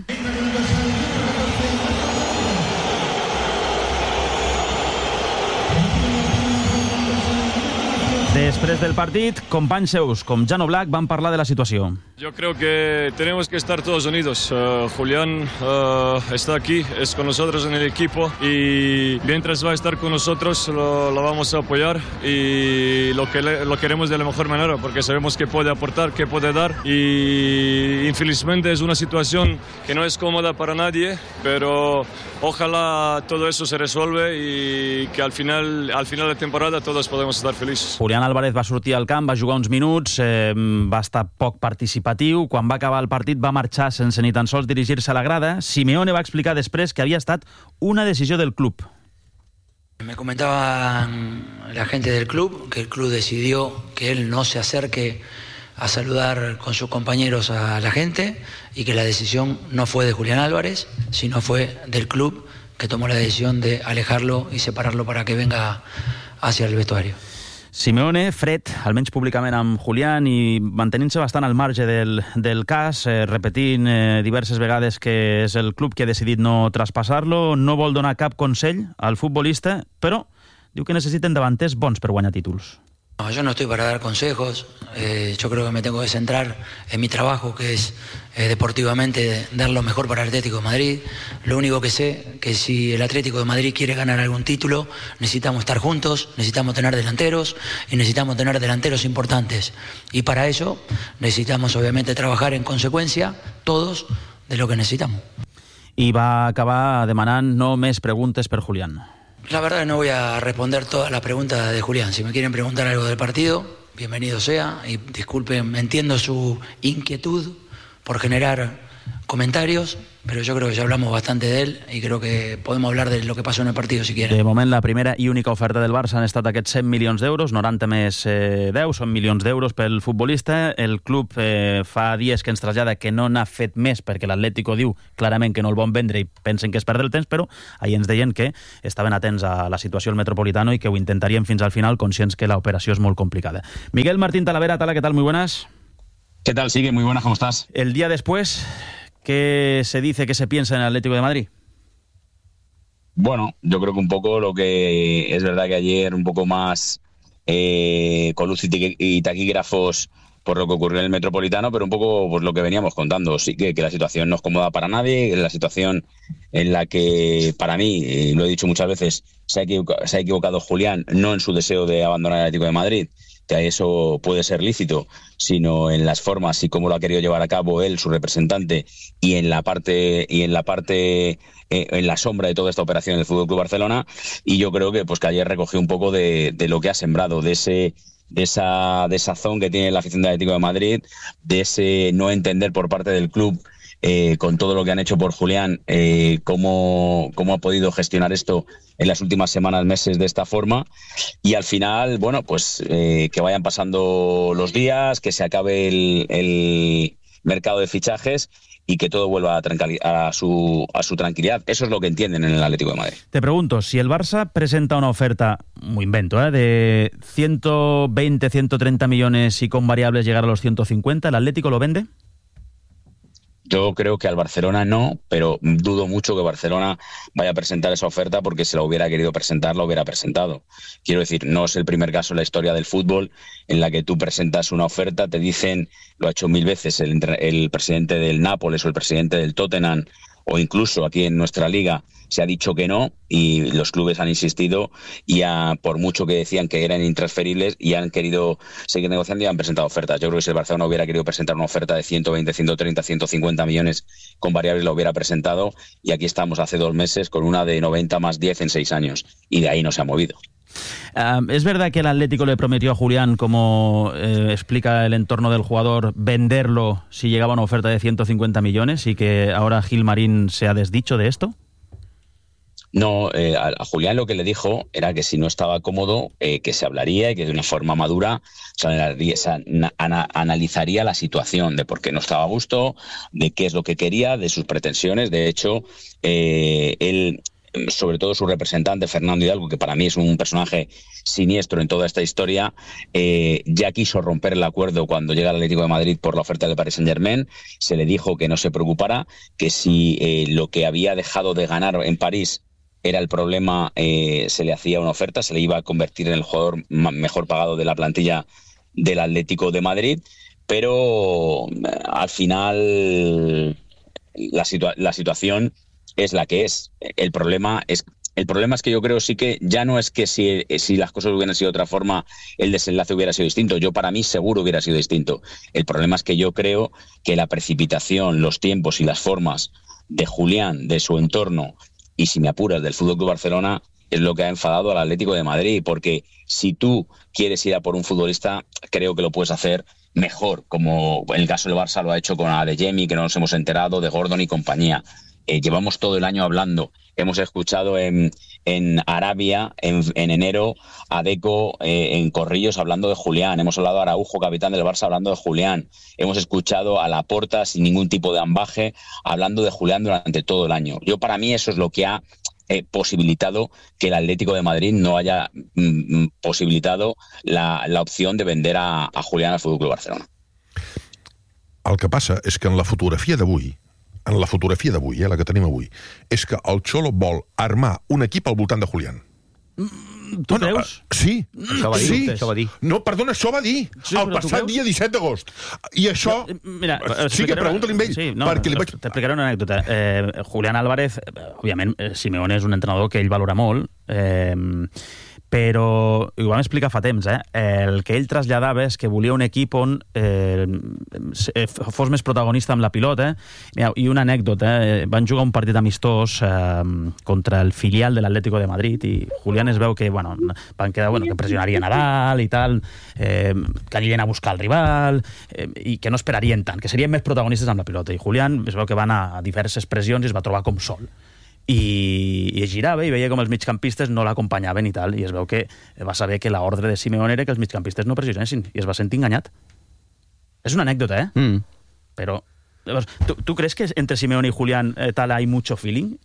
Després del partit, companys seus com Jan Oblak van parlar de la situació. Yo creo que tenemos que estar todos unidos. Julián está aquí, es con nosotros en el equipo y mientras va a estar con nosotros lo vamos a apoyar y lo queremos de la mejor manera porque sabemos que puede aportar, que puede dar y infelizmente es una situación que no es cómoda para nadie, pero ojalá todo eso se resuelve y que al final de temporada todos podemos estar felices. Julián Álvarez va sortir al camp, va jugar uns minuts, va estar poc participatiu. Quan va acabar el partit va marxar sense ni tan sols dirigir-se a la grada. Simeone va explicar després que havia estat una decisió del club. Me comentaban la gente del club que el club decidió que él no se acerque a saludar con sus compañeros a la gente y que la decisión no fue de Julián Álvarez, sino fue del club que tomó la decisión de alejarlo y separarlo para que venga hacia el vestuario. Simeone, fred, almenys públicament amb Julián, i mantenint-se bastant al marge del cas, repetint diverses vegades que és el club que ha decidit no traspassar-lo, no vol donar cap consell al futbolista, però diu que necessiten davanters bons per guanyar títols. No, yo no estoy para dar consejos, yo creo que me tengo que centrar en mi trabajo, que es deportivamente dar lo mejor para el Atlético de Madrid. Lo único que sé que si el Atlético de Madrid quiere ganar algún título, necesitamos estar juntos, necesitamos tener delanteros y necesitamos tener delanteros importantes. Y para eso necesitamos obviamente trabajar en consecuencia todos de lo que necesitamos. I va acabar demanant no més preguntes per Julián. La verdad no voy a responder todas las preguntas de Julián. Si me quieren preguntar algo del partido, bienvenido sea. Y disculpen, entiendo su inquietud por generar comentarios, pero yo creo que ya hablamos bastante de él y creo que podemos hablar de lo que pasó en el partido si quieren. De moment, la primera i única oferta del Barça han estat aquests 100 milions d'euros, 90 més 10, són milions d'euros pel futbolista. El club fa dies que ens trasllada que no n'ha fet més perquè l'Atlético diu clarament que no el vol vendre i pensen que és perdre el temps, però ahir ens deien que estaven atents a la situació al Metropolitano i que ho intentarien fins al final, conscients que la operació és molt complicada. Miguel Martín Talavera, Tala, ¿qué tal? Muy buenas. ¿Qué tal? Sigue, muy buenas, ¿cómo estás? El día después, ¿qué se dice, qué se piensa en el Atlético de Madrid? Bueno, yo creo que un poco lo que es verdad que ayer un poco más con luz y taquígrafos por lo que ocurrió en el Metropolitano, pero un poco pues lo que veníamos contando. Sí que la situación no es cómoda para nadie, la situación en la que, para mí, lo he dicho muchas veces, se ha equivocado Julián, no en su deseo de abandonar el Atlético de Madrid, que eso puede ser lícito, sino en las formas y cómo lo ha querido llevar a cabo él, su representante, y en la sombra de toda esta operación del FC Barcelona. Y yo creo que ayer recogió un poco de lo que ha sembrado, de esa desazón que tiene la afición del Atlético de Madrid, de ese no entender por parte del club, con todo lo que han hecho por Julián, cómo ha podido gestionar esto en las últimas semanas, meses de esta forma. Y al final, bueno, pues que vayan pasando los días, que se acabe el mercado de fichajes y que todo vuelva a su tranquilidad. Eso es lo que entienden en el Atlético de Madrid. Te pregunto, si el Barça presenta una oferta, muy invento, de 120, 130 millones y con variables llegar a los 150, ¿el Atlético lo vende? Yo creo que al Barcelona no, pero dudo mucho que Barcelona vaya a presentar esa oferta, porque si la hubiera querido presentar, la hubiera presentado. Quiero decir, no es el primer caso en la historia del fútbol en la que tú presentas una oferta, te dicen, lo ha hecho 1000 veces el presidente del Nápoles o el presidente del Tottenham o incluso aquí en nuestra liga se ha dicho que no, y los clubes han insistido y por mucho que decían que eran intransferibles y han querido seguir negociando y han presentado ofertas. Yo creo que si el Barcelona hubiera querido presentar una oferta de 120, 130, 150 millones con variables, la hubiera presentado, y aquí estamos hace 2 meses con una de 90 más 10 en 6 años, y de ahí no se ha movido. ¿Es verdad que el Atlético le prometió a Julián, como explica el entorno del jugador, venderlo si llegaba una oferta de 150 millones y que ahora Gilmarín se ha desdicho de esto? No, a Julián lo que le dijo era que si no estaba cómodo, que se hablaría y que de una forma madura analizaría la situación de por qué no estaba a gusto, de qué es lo que quería, de sus pretensiones. De hecho, él, sobre todo su representante, Fernando Hidalgo, que para mí es un personaje siniestro en toda esta historia, ya quiso romper el acuerdo cuando llega al Atlético de Madrid por la oferta del Paris Saint-Germain. Se le dijo que no se preocupara, que si lo que había dejado de ganar en París era el problema, se le hacía una oferta, se le iba a convertir en el jugador mejor pagado de la plantilla del Atlético de Madrid, pero al final la situación es la que es. El problema es que yo creo sí que ya no es que si las cosas hubieran sido de otra forma, el desenlace hubiera sido distinto. Yo, para mí, seguro hubiera sido distinto. El problema es que yo creo que la precipitación, los tiempos y las formas de Julián, de su entorno, y si me apuras del FC Barcelona, es lo que ha enfadado al Atlético de Madrid, porque si tú quieres ir a por un futbolista, creo que lo puedes hacer mejor, como en el caso del Barça lo ha hecho con Adeyemi, que no nos hemos enterado, de Gordon y compañía. Llevamos todo el año hablando. Hemos escuchado en Arabia, en enero, a Deco en Corrillos hablando de Julián. Hemos hablado a Araujo, capitán del Barça, hablando de Julián. Hemos escuchado a Laporta, sin ningún tipo de ambaje, hablando de Julián durante todo el año. Para mí eso es lo que ha posibilitado que el Atlético de Madrid no haya posibilitado la opción de vender a Julián al FC Barcelona. El que passa és que en la fotografia d'avui, la que tenim avui, és que el Xolo vol armar un equip al voltant de Julián. Tu creus? Sí. Això va dir. No, perdona, això va dir el passat dia 17 d'agost. I això... Mira, sí que pregunta-li amb ell. Sí, no, t'explicaré una anècdota. Julián Álvarez, òbviament, Simeone és un entrenador que ell valora molt, però, ho vam explicar fa temps, el que ell traslladava és que volia un equip on fos més protagonista amb la pilota. I una anècdota, van jugar un partit amistós contra el filial de l'Atlético de Madrid i Julián es veu que van quedar que pressionaria Nadal i tal, que anirien a buscar el rival i que no esperarien tant, que serien més protagonistes amb la pilota. I Julián es veu que va anar a diverses pressions i es va trobar com sol. I es girava i veia com els migcampistes no l'acompanyaven i tal, i es veu que va saber que l'ordre de Simeone era que els migcampistes no pressionessin, i es va sentir enganyat. És una anècdota, Però, ¿tú crees que entre Simeone y Julián tal hay mucho feeling?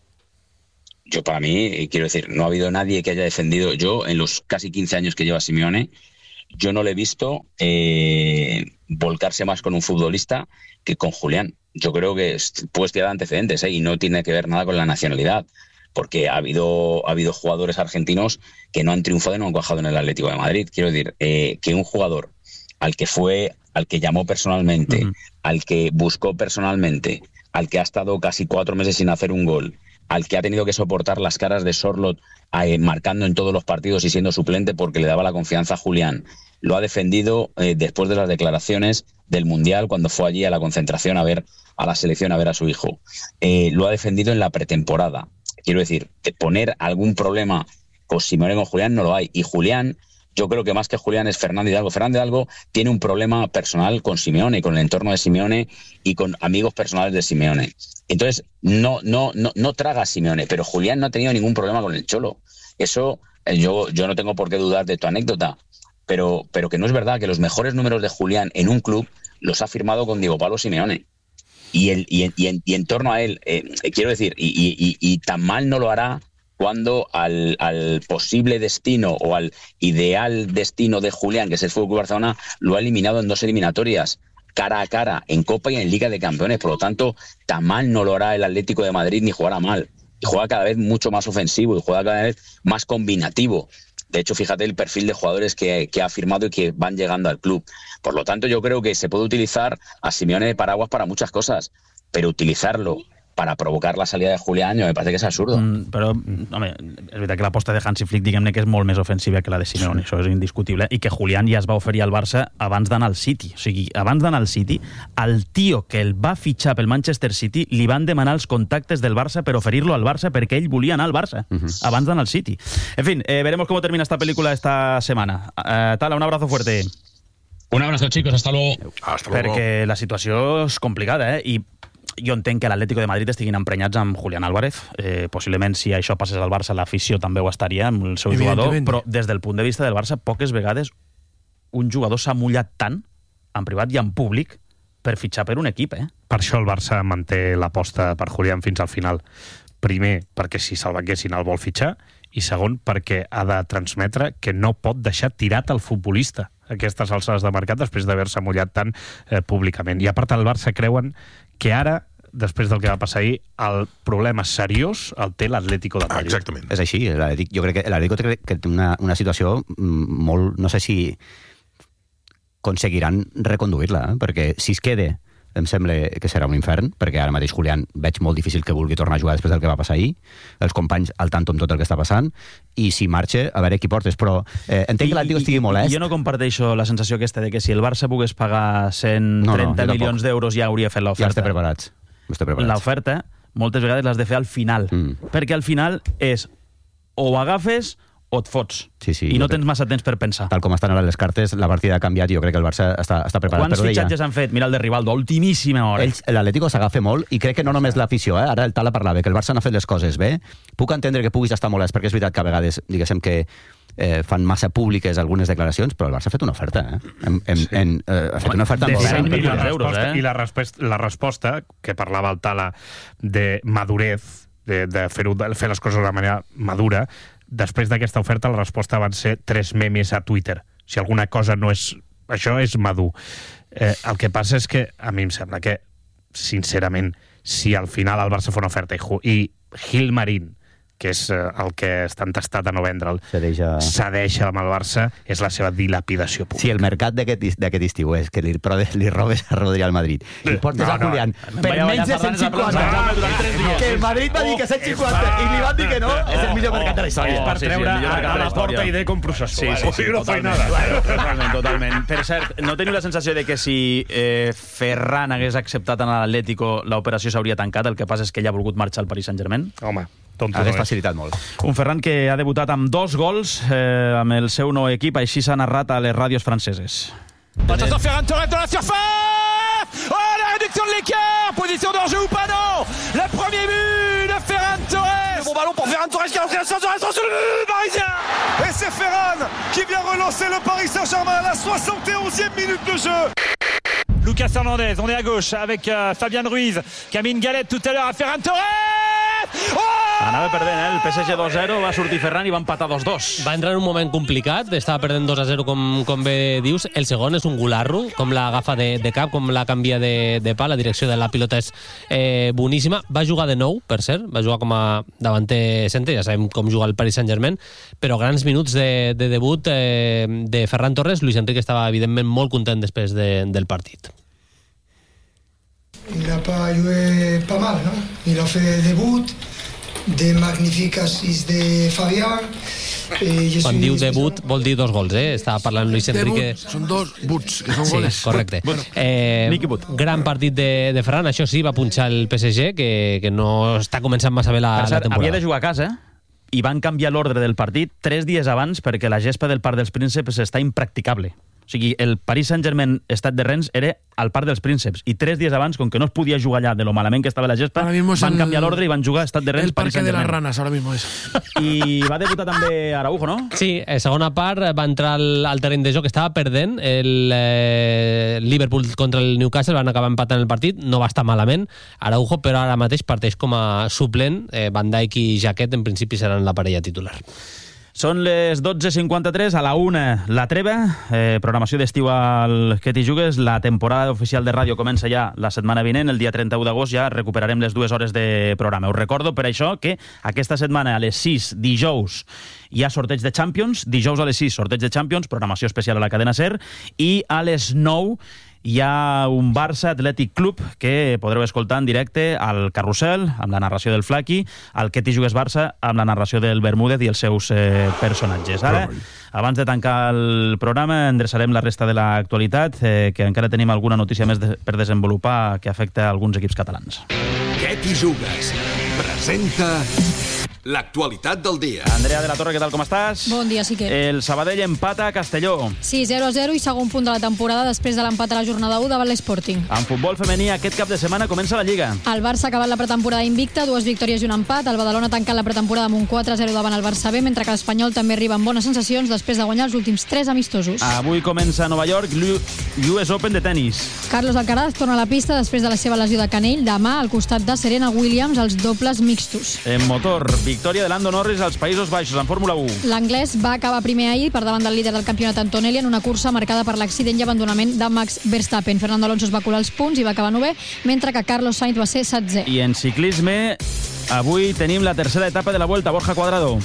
Yo, para mí, quiero decir, no ha habido nadie que haya defendido. Yo, en los casi 15 años que lleva Simeone, yo no le he visto volcarse más con un futbolista que con Julián. Yo creo que puedes tirar antecedentes, y no tiene que ver nada con la nacionalidad, porque ha habido jugadores argentinos que no han triunfado y no han cuajado en el Atlético de Madrid. Quiero decir, que un jugador al que llamó personalmente, al que buscó personalmente, al que ha estado casi 4 meses sin hacer un gol, al que ha tenido que soportar las caras de Sorloth marcando en todos los partidos y siendo suplente porque le daba la confianza a Julián, lo ha defendido después de las declaraciones del Mundial, cuando fue allí a la concentración a la selección a ver a su hijo. Lo ha defendido en la pretemporada. Quiero decir, poner algún problema con Simeone con Julián no lo hay. Y Julián, yo creo que más que Julián es Fernando Hidalgo. Fernando Hidalgo tiene un problema personal con Simeone, con el entorno de Simeone y con amigos personales de Simeone. Entonces, no traga a Simeone, pero Julián no ha tenido ningún problema con el Cholo. Eso, yo no tengo por qué dudar de tu anécdota, pero que no es verdad que los mejores números de Julián en un club los ha firmado con Diego Pablo Simeone. Y en torno a él, quiero decir, y tan mal no lo hará cuando al posible destino o al ideal destino de Julián, que es el FC Barcelona, lo ha eliminado en 2 eliminatorias, cara a cara, en Copa y en Liga de Campeones. Por lo tanto, tan mal no lo hará el Atlético de Madrid, ni jugará mal. Y juega cada vez mucho más ofensivo y juega cada vez más combinativo. De hecho, fíjate el perfil de jugadores que ha firmado y que van llegando al club. Por lo tanto, yo creo que se puede utilizar a Simeone de paraguas para muchas cosas, pero utilizarlo para provocar la salida de Julián, me parece que és absurdo. Però, home, és veritat que l'aposta de Hansi Flick, diguem-ne, que és molt més ofensiva que la de Simeone, això és indiscutible, i que Julián ja es va oferir al Barça abans d'anar al City. O sigui, abans d'anar al City, al tio que el va fitxar pel Manchester City li van demanar els contactes del Barça per oferir-lo al Barça perquè ell volia anar al Barça, abans d'anar al City. En fin, veremos cómo termina esta película esta semana. Tala, un abrazo fuerte. Un abrazo, chicos, hasta luego. Perquè la situació és complicada, i jo entenc que l'Atlético de Madrid estiguin emprenyats amb Julián Álvarez. Possiblement, si això passés al Barça, l'afició també ho estaria amb el seu jugador, però des del punt de vista del Barça, poques vegades un jugador s'ha mullat tant, en privat i en públic, per fitxar per un equip. Per això el Barça manté l'aposta per Julián fins al final. Primer, perquè si se'l venguessin el vol fitxar, i segon, perquè ha de transmetre que no pot deixar tirat el futbolista a aquestes alçades de mercat després d'haver-se mullat tant públicament. I a part, el Barça creuen que ara, després del que va passar ahir, el problema seriós el té l'Atlético de Madrid. Exactament. És així, jo crec que l'Atlético té una situació molt... No sé si aconseguiran reconduir-la, perquè si es queda, em sembla que serà un infern, perquè ara mateix Julián veig molt difícil que vulgui tornar a jugar després del que va passar ahir, els companys al tanto amb tot el que està passant, i si marxa, a veure qui portes, però entenc que l'Atlético estigui molest. Jo no comparteixo la sensació aquesta de que si el Barça pogués pagar 130 milions d'euros ja hauria fet l'oferta. Ja estem preparats. L'oferta, moltes vegades l'has de fer al final, perquè al final és o ho agafes o et fots. I no tens massa temps per pensar. Tal com estan ara les cartes, la partida ha canviat i jo crec que el Barça està preparat. Quants fitxatges han fet? Mira el de Rivaldo, ultimíssima hora. L'Atlético s'agafa molt i crec que no només l'afició, ara el Tala parlava, que el Barça n'ha fet les coses bé. Puc entendre que puguis estar molest, perquè és veritat que a vegades, diguéssim que fan massa públiques algunes declaracions, però el Barça ha fet una oferta. Ha fet una oferta de 100 milions d'euros. I la resposta, que parlava el Tala de madurez, de fer les coses de manera madura, després d'aquesta oferta la resposta van ser 3 memes a Twitter. Si alguna cosa no és... Això és madur. El que passa és que a mi em sembla que, sincerament, si al final el Barça fa una oferta i Gil Marín, que és el que està entestat a no vendre'l, cedeix amb el Barça, és la seva dilapidació pública. Si el mercat d'aquest estiu és que li robes a Rodri al Madrid i portes a Julián per menys de 150, que el Madrid va dir que 150 i li van dir que no, és el millor mercat de la història. És per treure a la porta i de com processó. Totalment. Per cert, no teniu la sensació de que si Ferran hagués acceptat en l'Atlético l'operació s'hauria tancat? El que passa és que ell ha volgut marxar al Paris Saint-Germain. Home, hagués facilitat molt. Un Ferran que ha debutat amb 2 gols amb el seu nou equip, així s'ha narrat a les ràdios franceses. Attention, Ferran Torres dans la surface. Oh, la réduction de l'écart. Position d'enjeu ou pas, non. Le premier but de Ferran Torres. Le bon ballon pour Ferran Torres qui a lancé la sur le but parisien. Et c'est Ferran qui vient relancer le Paris Saint-Germain à la 71e minute de jeu. Lucas Hernandez, on est à gauche avec Fabián Ruiz qui a mis une galette tout à l'heure à Ferran Torres. Oh! Anava perdent, el PSG 2-0, va sortir Ferran i va empatar 2-2. Va entrar en un moment complicat, estava perdent 2-0 com bé dius. El segon és un gularro, com l'agafa de cap, com la canvia de pal, la direcció de la pilota és boníssima. Va jugar de nou, per cert, va jugar com a davanter centre, ja sabem com juga el Paris Saint-Germain, però grans minuts de debut de Ferran Torres. Luis Enrique estava evidentment molt content després del partit. Il n'a pas joué pas mal, ¿no? Il a fait debut, de magnifique assist de Fabián. Quan diu debut vol dir 2 gols, Estava parlant Luis Enrique. Debut, són 2 buts, que són goles. Sí, correcte. Gran partit de Ferran, això sí, va punxar el PSG, que no està començant massa bé la temporada. Havia de jugar a casa, i van canviar l'ordre del partit 3 dies abans perquè la gespa del Parc dels Prínceps està impracticable. O sigui, el Paris Saint-Germain Stade de Rennes era al Parc dels Prínceps i 3 dies abans, com que no es podia jugar allà de lo malament que estava la gespa, van canviar l'ordre i van jugar a Stade de Rennes, Paris Saint-Germain. El Parque de las Ranas, ahora mismo es. I va debutar també Araujo, no? Sí, segona part va entrar al terreny de joc, estava perdent el Liverpool contra el Newcastle, van acabar empatant el partit, no va estar malament Araujo, però ara mateix parteix com a suplent. Van Dijk i Jaquet en principi seran la parella titular. Són les 12:53, a la 1 la treva, programació d'estiu al Que t'hi jugues. La temporada oficial de ràdio comença ja la setmana vinent, el dia 31 d'agost ja recuperarem les 2 hores de programa. Us recordo per això que aquesta setmana a les 6, dijous, hi ha sorteig de Champions, dijous a les 6, sorteig de Champions, programació especial a la cadena SER, i a les 9 hi ha un Barça Atlètic Club que podreu escoltar en directe al Carrusel, amb la narració del Flaqui, al Que t'hi jugues Barça, amb la narració del Bermúdez i els seus personatges. Ara, abans de tancar el programa, endreçarem la resta de l'actualitat, que encara tenim alguna notícia més per desenvolupar que afecta alguns equips catalans. Que t'hi jugues? Presenta l'actualitat del dia. Andrea de la Torre, què tal, com estàs? Bon dia, sí que. El Sabadell empata a Castelló. Sí, 0-0 i segon punt de la temporada després de l'empat a la jornada 1 davant l'Sporting. En futbol femení, aquest cap de setmana comença la Lliga. El Barça ha acabat la pretemporada invicta, 2 victòries i un empat. El Badalona ha tancat la pretemporada amb un 4-0 davant el Barça B, mentre que l'Espanyol també arriba amb bones sensacions després de guanyar els últims 3 amistosos. Avui comença a Nova York l'US Open de tennis. Carlos Alcaraz torna a la pista després de la seva lesió de canell. Demà, al costat de Serena Williams, els dobles mixtos. En motor, victòria de Lando Norris als Països Baixos en Fórmula 1. L'anglès va acabar primer ahir per davant del líder del campionat Antonelli en una cursa marcada per l'accident i abandonament de Max Verstappen. Fernando Alonso es va colar els punts i va acabar 9è, mentre que Carlos Sainz va ser 7è. I en ciclisme, avui tenim la tercera etapa de la Vuelta. Borja Cuadrado.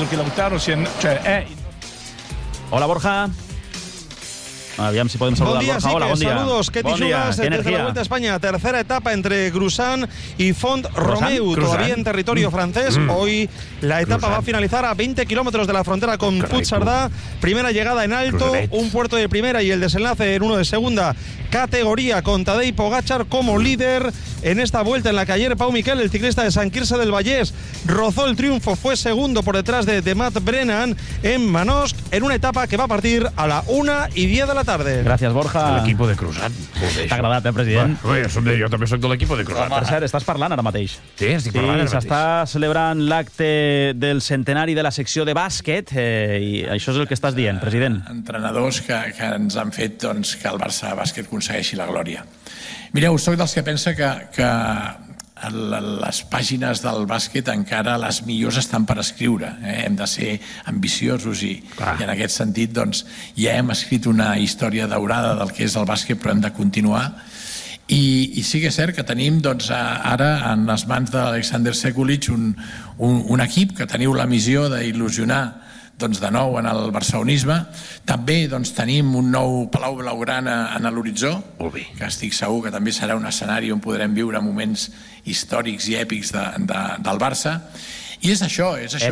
Hola, Borja. Aviam si podem saludar Borja. Hola, bon dia. Saludos, ¿qué te jugas desde la Vuelta a España? Tercera etapa entre Grusan y Font-Romeu, todavía en territorio francés. Hoy la etapa va a finalizar a 20 kilómetros de la frontera con Puigcerdá. Primera llegada en alto, un puerto de primera y el desenlace en uno de segunda categoría, con Tadej Pogačar como líder en esta vuelta en la que ayer Pau Miquel, el ciclista de Sant Quirze del Vallès, rozó el triunfo, fue segundo por detrás de Matt Brennan en Manosc, en una etapa que va a partir a la 1:10 de la tarde. Gràcies, Borja. L'equip de Cruzat. T'ha agradat, president? Jo també soc de l'equip de Cruzat. Per cert, estàs parlant ara mateix. Sí, estic parlant ara mateix. S'està celebrant l'acte del centenari de la secció de bàsquet i això és el que estàs dient, president. Entrenadors que ens han fet doncs, que el Barça Bàsquet aconsegueixi la glòria. Mireu, soc dels que pensa que les pàgines del bàsquet encara les millors estan per escriure. Hem de ser ambiciosos i en aquest sentit doncs, ja hem escrit una història daurada del que és el bàsquet, però hem de continuar. I sí que és cert que tenim doncs, ara en les mans d'Alexander Sekulic un equip que teniu la missió d'il·lusionar doncs, de nou en el barcelonisme. També doncs, tenim un nou Palau Blaugrana en l'horitzó, que estic segur que també serà un escenari on podrem viure moments històrics i èpics del Barça. I és això,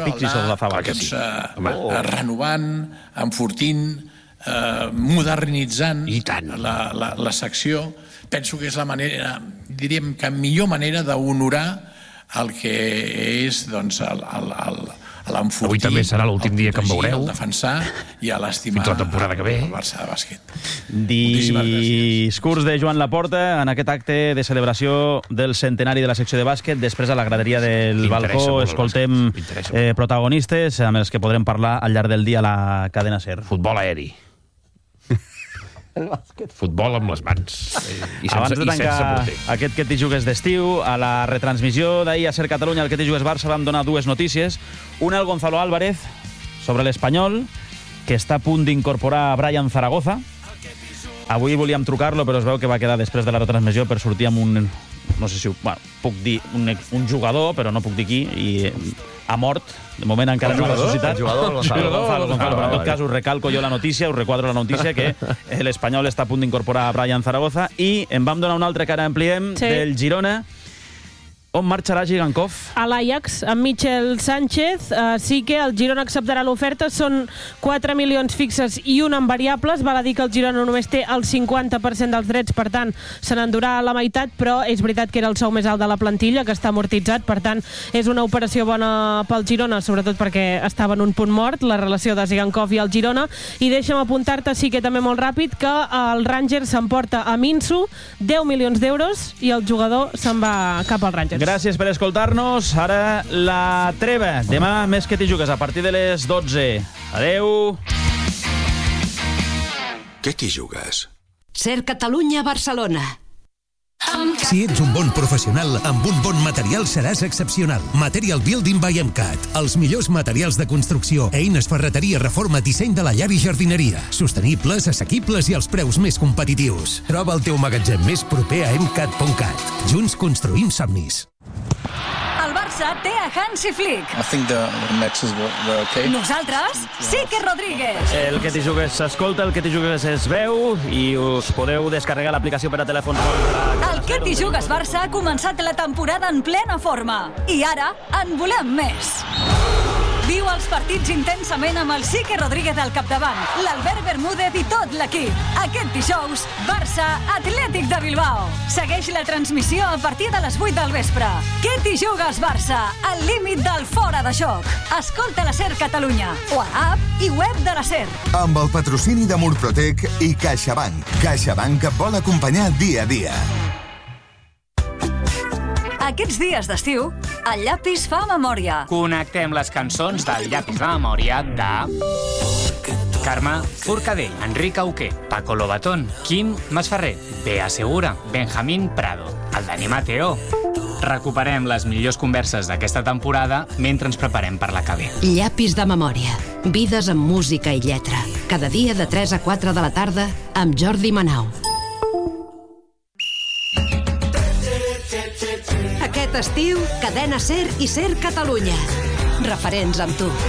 renovant, enfortint, modernitzant la secció. Penso que és la manera, diríem que millor manera d'honorar el que és doncs, l'enfortir, avui també serà l'últim dia que em veureu, el defensar i l'estimar fins la temporada que ve. El Barça de bàsquet. Discurs de Joan Laporta en aquest acte de celebració del centenari de la secció de bàsquet. Després, a la graderia del balcó, escoltem protagonistes amb els que podrem parlar al llarg del dia a la cadena SER. Futbol aeri. Futbol amb les mans. Abans de tancar aquest Que t'hi jugues d'estiu, a la retransmissió d'ahir a SER Catalunya, al Que t'hi jugues Barça, vam donar dues notícies. Una, el Gonzalo Álvarez, sobre l'Espanyol, que està a punt d'incorporar a Brian Zaragoza. Avui volíem trucar-lo, però es veu que va quedar després de la retransmissió per sortir amb un... no sé si puc dir un jugador, però no puc dir qui, i ha mort. De moment encara no l'ha suscitat. El jugador, Gonzalo. Però en tot cas us recalco jo la notícia, us requadro la notícia, que l'Espanyol està a punt d'incorporar a Brian Zaragoza, i en vam donar una altra que ara ampliem, del Girona. On marxarà Gigankov? A l'Ajax, amb Michel Sánchez. Sí que el Girona acceptarà l'oferta. Són 4 milions fixes i un en variables. Val a dir que el Girona només té el 50% dels drets, per tant, se n'endurà la meitat, però és veritat que era el sou més alt de la plantilla, que està amortitzat, per tant, és una operació bona pel Girona, sobretot perquè estava en un punt mort, la relació de Gigankov i el Girona. I deixa'm apuntar-te, sí que també molt ràpid, que el Rangers s'emporta a Minsu 10 milions d'euros i el jugador se'n va cap al Rangers. Gràcies per escoltar-nos. Ara la treva. Demà més Que t'hi jugues a partir de les 12. Adeu. Que t'hi jugues? SER Catalunya, Barcelona. Si ets un bon professional, amb un bon material seràs excepcional. Material Building by MCAT. Els millors materials de construcció, eines, ferreteria, reforma, disseny de la llar i jardineria. Sostenibles, assequibles i als preus més competitius. Troba el teu magatzem més proper a MCAT.cat. Junts construïm somnis. El Barça Barça té a Hansi Flick. I think the matches were okay. Nosaltres, Quique Rodríguez. El Que t'hi jugues s'escolta, el Que t'hi jugues es veu i us podeu descarregar l'aplicació per a telèfons. El Que t'hi jugues Barça ha començat la temporada en plena forma. I ara en volem més. Viu els partits intensament amb el Quique Rodríguez al capdavant, l'Albert Bermúdez i tot l'equip. Aquest dijous, Barça, Atlètic de Bilbao. Segueix la transmissió a partir de les 8 del vespre. Que t'hi jugues, Barça? Al límit del fora de joc. Escolta la SER Catalunya o a l'app i web de la SER. Amb el patrocini de Murprotec i CaixaBank. CaixaBank et vol acompanyar dia a dia. Aquests dies d'estiu, el llapis fa memòria. Connectem les cançons del llapis de memòria de... Carme Forcadell, Enric Auqué, Paco Lobatón, Quim Masferrer, Bea Segura, Benjamín Prado, el Dani Mateo. Recuperem les millors converses d'aquesta temporada mentre ens preparem per la que ve. Llapis de memòria. Vides amb música i lletra. Cada dia de 3 a 4 de la tarda amb Jordi Manau. Aquest estiu, Cadena SER i SER Catalunya. Referents amb tu.